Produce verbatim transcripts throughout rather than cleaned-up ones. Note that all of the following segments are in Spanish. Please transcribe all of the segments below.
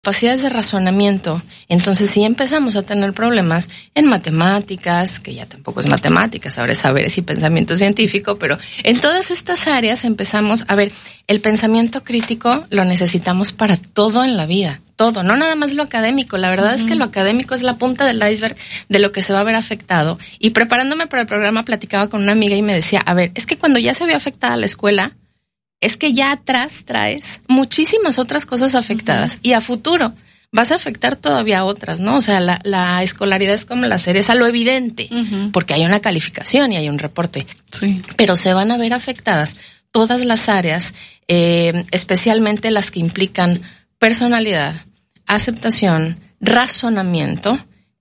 capacidades de razonamiento, entonces sí empezamos a tener problemas en matemáticas, que ya tampoco es matemáticas, ahora es saberes y pensamiento científico, pero en todas estas áreas empezamos a ver, el pensamiento crítico lo necesitamos para todo en la vida, todo, no nada más lo académico. La verdad uh-huh. es que lo académico es la punta del iceberg de lo que se va a ver afectado. Y preparándome para el programa platicaba con una amiga y me decía, a ver, es que cuando ya se ve afectada la escuela, es que ya atrás traes muchísimas otras cosas afectadas uh-huh. y a futuro vas a afectar todavía otras, ¿no? O sea, la, la escolaridad es como la cereza, lo evidente, uh-huh. porque hay una calificación y hay un reporte. Sí. Pero se van a ver afectadas todas las áreas, eh, especialmente las que implican personalidad, aceptación, razonamiento,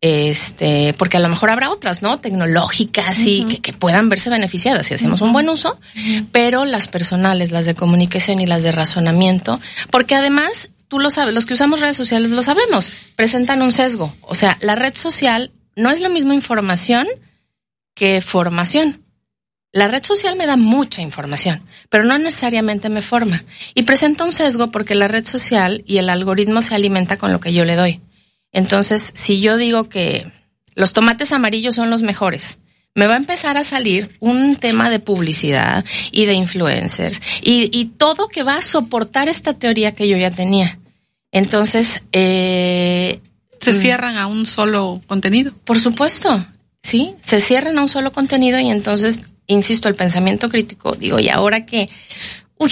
este, porque a lo mejor habrá otras, ¿no? Tecnológicas y uh-huh. que, que puedan verse beneficiadas si hacemos uh-huh. un buen uso, uh-huh. pero las personales, las de comunicación y las de razonamiento, porque además, tú lo sabes, los que usamos redes sociales lo sabemos, presentan un sesgo. O sea, la red social no es lo mismo información que formación. La red social me da mucha información, pero no necesariamente me forma. Y presenta un sesgo porque la red social y el algoritmo se alimenta con lo que yo le doy. Entonces, si yo digo que los tomates amarillos son los mejores, me va a empezar a salir un tema de publicidad y de influencers y, y todo que va a soportar esta teoría que yo ya tenía. Entonces, eh, ¿se cierran a un solo contenido? Por supuesto, sí, se cierran a un solo contenido y entonces, insisto, el pensamiento crítico, digo, y ahora que, uy,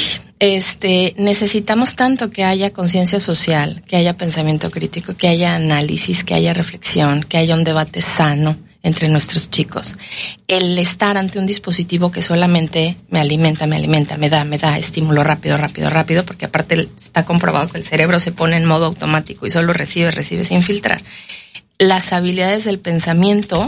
este, necesitamos tanto que haya conciencia social, que haya pensamiento crítico, que haya análisis, que haya reflexión, que haya un debate sano entre nuestros chicos. El estar ante un dispositivo que solamente me alimenta, me alimenta, me da, me da estímulo rápido, rápido, rápido, porque aparte está comprobado que el cerebro se pone en modo automático y solo recibe, recibe sin filtrar. Las habilidades del pensamiento,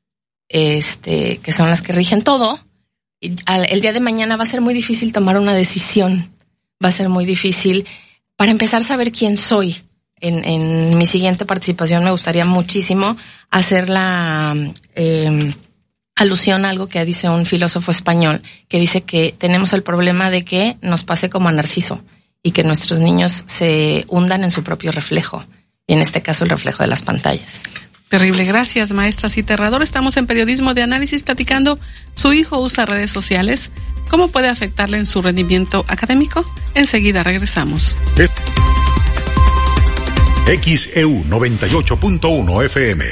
este, que son las que rigen todo, el día de mañana va a ser muy difícil tomar una decisión, va a ser muy difícil para empezar a saber quién soy. En, en mi siguiente participación me gustaría muchísimo hacer la eh, alusión a algo que dice un filósofo español, que dice que tenemos el problema de que nos pase como a Narciso y que nuestros niños se hundan en su propio reflejo, y en este caso el reflejo de las pantallas. Terrible, gracias, maestra Citerrador. Estamos en Periodismo de Análisis platicando. Su hijo usa redes sociales. ¿Cómo puede afectarle en su rendimiento académico? Enseguida regresamos. X E U noventa y ocho punto uno F M.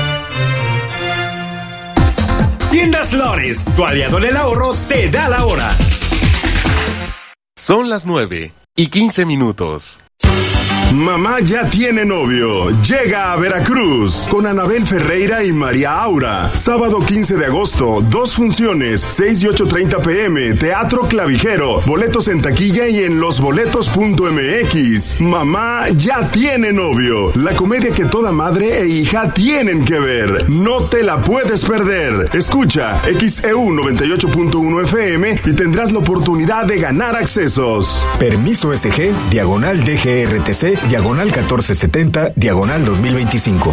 Tiendas Lores, tu aliado en el ahorro, te da la hora. Son las nueve y quince minutos. Mamá ya tiene novio. Llega a Veracruz con Anabel Ferreira y María Aura. Sábado quince de agosto, dos funciones, seis y ocho treinta pm, Teatro Clavijero. Boletos en taquilla y en losboletos punto m x. Mamá ya tiene novio. La comedia que toda madre e hija tienen que ver. No te la puedes perder. Escucha X E U noventa y ocho punto uno F M y tendrás la oportunidad de ganar accesos. Permiso S G, diagonal D G R T C, diagonal catorce setenta, diagonal dos mil veinticinco.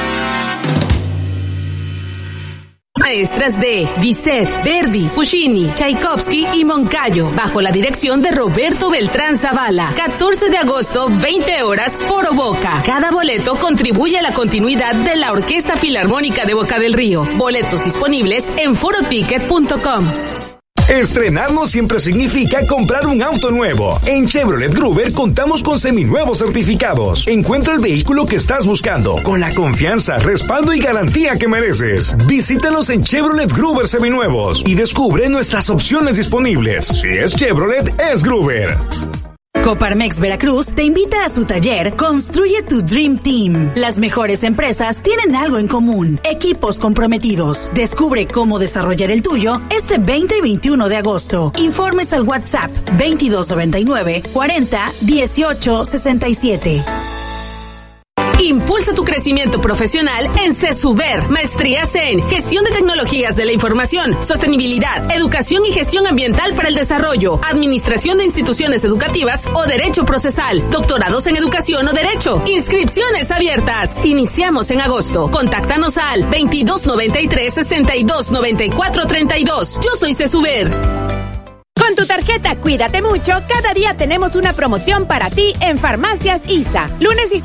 Maestras de Bizet, Verdi, Puccini, Tchaikovsky y Moncayo, bajo la dirección de Roberto Beltrán Zavala. catorce de agosto, veinte horas, Foro Boca. Cada boleto contribuye a la continuidad de la Orquesta Filarmónica de Boca del Río. Boletos disponibles en foro ticket punto com. Estrenar no siempre significa comprar un auto nuevo. En Chevrolet Gruber contamos con seminuevos certificados. Encuentra el vehículo que estás buscando con la confianza, respaldo y garantía que mereces. Visítanos en Chevrolet Gruber Seminuevos y descubre nuestras opciones disponibles. Si es Chevrolet, es Gruber. Coparmex Veracruz te invita a su taller Construye tu Dream Team. Las mejores empresas tienen algo en común: equipos comprometidos. Descubre cómo desarrollar el tuyo este veinte y veintiuno de agosto. Informes al WhatsApp veintidós noventa y nueve cuarenta dieciocho sesenta y siete. Impulsa tu crecimiento profesional en CESUBER. Maestrías en Gestión de Tecnologías de la Información, Sostenibilidad, Educación y Gestión Ambiental para el Desarrollo, Administración de Instituciones Educativas o Derecho Procesal, Doctorados en Educación o Derecho. Inscripciones abiertas. Iniciamos en agosto. Contáctanos al veintidós noventa y tres sesenta y dos noventa y cuatro treinta y dos. Yo soy CESUBER. Con tu tarjeta Cuídate Mucho, cada día tenemos una promoción para ti en Farmacias I S A. Lunes y